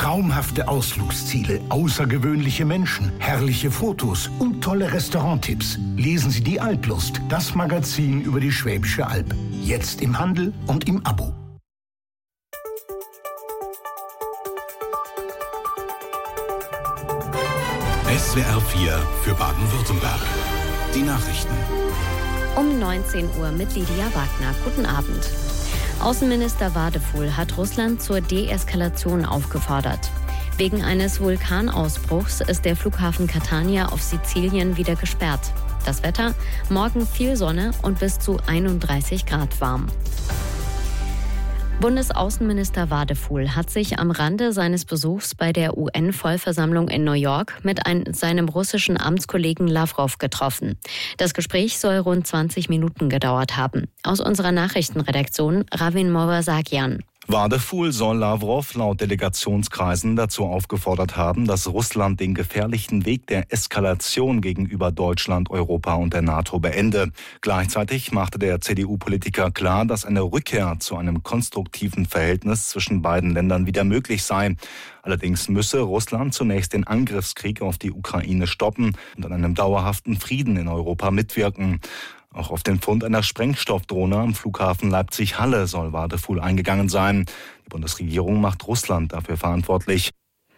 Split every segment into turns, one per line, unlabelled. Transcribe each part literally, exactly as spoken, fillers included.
Traumhafte Ausflugsziele, außergewöhnliche Menschen, herrliche Fotos und tolle Restauranttipps. Lesen Sie die Alplust, das Magazin über die Schwäbische Alb. Jetzt im Handel und im Abo.
S W R vier für Baden-Württemberg. Die Nachrichten.
Um neunzehn Uhr mit Lydia Wagner. Guten Abend. Außenminister Wadefuhl hat Russland zur Deeskalation aufgefordert. Wegen eines Vulkanausbruchs ist der Flughafen Catania auf Sizilien wieder gesperrt. Das Wetter: morgen viel Sonne und bis zu einunddreißig Grad warm. Bundesaußenminister Wadefuhl hat sich am Rande seines Besuchs bei der U N-Vollversammlung in New York mit ein, seinem russischen Amtskollegen Lawrow getroffen. Das Gespräch soll rund zwanzig Minuten gedauert haben. Aus unserer Nachrichtenredaktion Ravin Movasagian.
Wadefuhl soll Lawrow laut Delegationskreisen dazu aufgefordert haben, dass Russland den gefährlichen Weg der Eskalation gegenüber Deutschland, Europa und der NATO beende. Gleichzeitig machte der C D U-Politiker klar, dass eine Rückkehr zu einem konstruktiven Verhältnis zwischen beiden Ländern wieder möglich sei. Allerdings müsse Russland zunächst den Angriffskrieg auf die Ukraine stoppen und an einem dauerhaften Frieden in Europa mitwirken. Auch auf den Fund einer Sprengstoffdrohne am Flughafen Leipzig-Halle soll Wadefuhl eingegangen sein. Die Bundesregierung macht Russland dafür verantwortlich.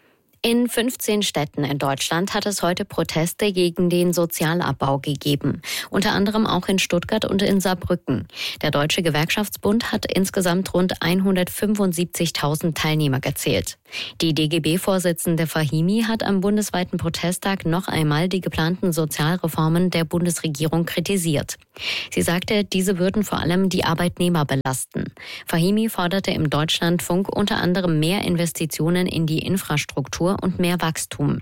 In fünfzehn Städten in Deutschland hat es heute Proteste gegen den Sozialabbau gegeben. Unter anderem auch in Stuttgart und in Saarbrücken. Der Deutsche Gewerkschaftsbund hat insgesamt rund hundertfünfundsiebzigtausend Teilnehmer gezählt. Die D G B-Vorsitzende Fahimi hat am bundesweiten Protesttag noch einmal die geplanten Sozialreformen der Bundesregierung kritisiert. Sie sagte, diese würden vor allem die Arbeitnehmer belasten. Fahimi forderte im Deutschlandfunk unter anderem mehr Investitionen in die Infrastruktur und mehr Wachstum.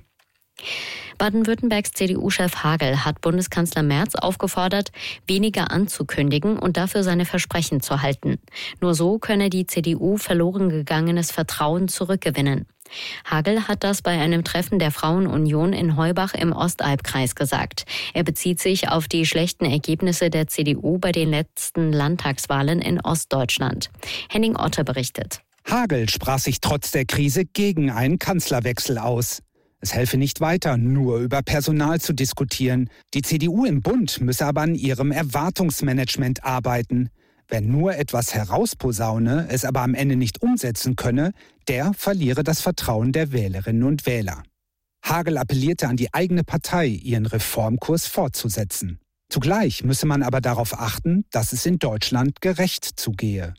Baden-Württembergs C D U-Chef Hagel hat Bundeskanzler Merz aufgefordert, weniger anzukündigen und dafür seine Versprechen zu halten. Nur so könne die C D U verloren gegangenes Vertrauen zurückgewinnen. Hagel hat das bei einem Treffen der Frauenunion in Heubach im Ostalbkreis gesagt. Er bezieht sich auf die schlechten Ergebnisse der C D U bei den letzten Landtagswahlen in Ostdeutschland. Henning Otte berichtet.
Hagel sprach sich trotz der Krise gegen einen Kanzlerwechsel aus. Es helfe nicht weiter, nur über Personal zu diskutieren. Die C D U im Bund müsse aber an ihrem Erwartungsmanagement arbeiten. Wer nur etwas herausposaune, es aber am Ende nicht umsetzen könne, der verliere das Vertrauen der Wählerinnen und Wähler. Hagel appellierte an die eigene Partei, ihren Reformkurs fortzusetzen. Zugleich müsse man aber darauf achten, dass es in Deutschland gerecht zugehe.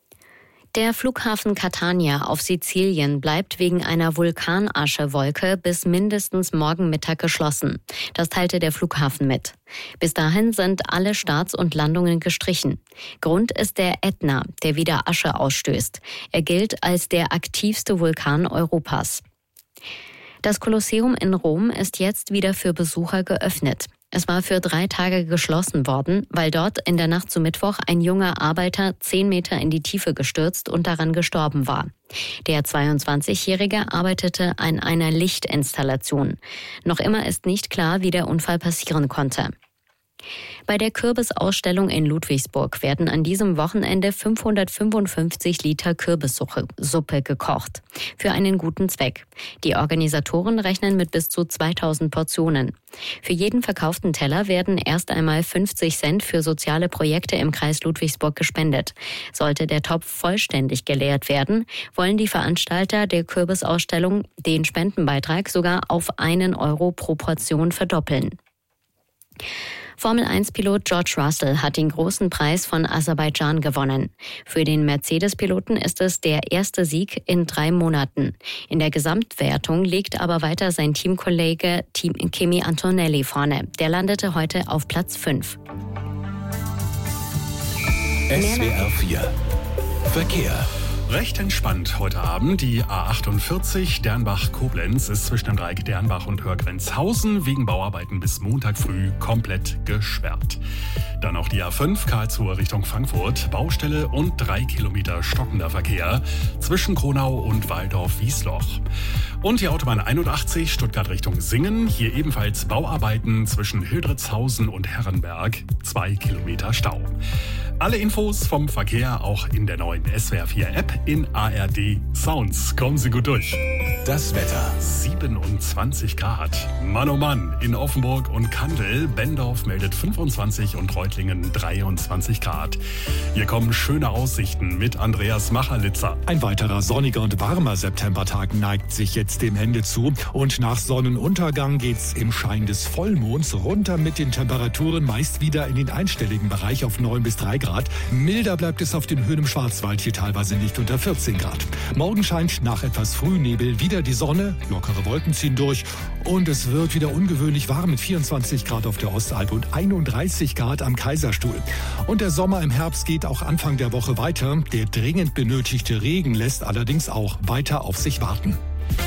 Der Flughafen Catania auf Sizilien bleibt wegen einer Vulkanaschewolke bis mindestens morgen Mittag geschlossen. Das teilte der Flughafen mit. Bis dahin sind alle Starts und Landungen gestrichen. Grund ist der Ätna, der wieder Asche ausstößt. Er gilt als der aktivste Vulkan Europas. Das Kolosseum in Rom ist jetzt wieder für Besucher geöffnet. Es war für drei Tage geschlossen worden, weil dort in der Nacht zu Mittwoch ein junger Arbeiter zehn Meter in die Tiefe gestürzt und daran gestorben war. Der zweiundzwanzigjährige arbeitete an einer Lichtinstallation. Noch immer ist nicht klar, wie der Unfall passieren konnte. Bei der Kürbisausstellung in Ludwigsburg werden an diesem Wochenende fünfhundertfünfundfünfzig Liter Kürbissuppe gekocht. Für einen guten Zweck. Die Organisatoren rechnen mit bis zu zweitausend Portionen. Für jeden verkauften Teller werden erst einmal fünfzig Cent für soziale Projekte im Kreis Ludwigsburg gespendet. Sollte der Topf vollständig geleert werden, wollen die Veranstalter der Kürbisausstellung den Spendenbeitrag sogar auf einen Euro pro Portion verdoppeln. Formel eins Pilot George Russell hat den großen Preis von Aserbaidschan gewonnen. Für den Mercedes-Piloten ist es der erste Sieg in drei Monaten. In der Gesamtwertung liegt aber weiter sein Teamkollege Kimi Antonelli vorne. Der landete heute auf Platz fünf.
S W R vier Verkehr.
Recht entspannt heute Abend. Die A achtundvierzig Dernbach-Koblenz ist zwischen dem Dreieck Dernbach und Hörgrenzhausen wegen Bauarbeiten bis Montag früh komplett gesperrt. Dann noch die A fünf Karlsruhe Richtung Frankfurt. Baustelle und drei Kilometer stockender Verkehr zwischen Kronau und Waldorf-Wiesloch. Und die Autobahn einundachtzig Stuttgart Richtung Singen. Hier ebenfalls Bauarbeiten zwischen Hildritzhausen und Herrenberg. Zwei Kilometer Stau. Alle Infos vom Verkehr auch in der neuen S W R vier App in A R D Sounds. Kommen Sie gut durch.
Das Wetter.
siebenundzwanzig Grad. Mann oh Mann, in Offenburg und Kandel. Bendorf meldet fünfundzwanzig und Reutlingen dreiundzwanzig Grad. Hier kommen schöne Aussichten mit Andreas Macherlitzer.
Ein weiterer sonniger und warmer Septembertag neigt sich jetzt dem Ende zu. Und nach Sonnenuntergang geht's im Schein des Vollmonds runter mit den Temperaturen meist wieder in den einstelligen Bereich auf neun bis drei Grad. Milder bleibt es auf den Höhen im Schwarzwald, hier teilweise nicht unter vierzehn Grad. Morgen scheint nach etwas Frühnebel wieder die Sonne, lockere Wolken ziehen durch und es wird wieder ungewöhnlich warm mit vierundzwanzig Grad auf der Ostalb und einunddreißig Grad am Kaiserstuhl. Und der Sommer im Herbst geht auch Anfang der Woche weiter. Der dringend benötigte Regen lässt allerdings auch weiter auf sich warten.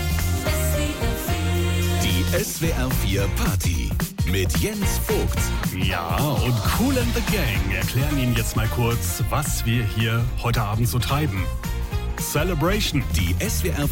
Die S W R vier Party mit Jens Vogt.
Ja, und Kool and the Gang erklären Ihnen jetzt mal kurz, was wir hier heute Abend so treiben. Celebration.
Die S W R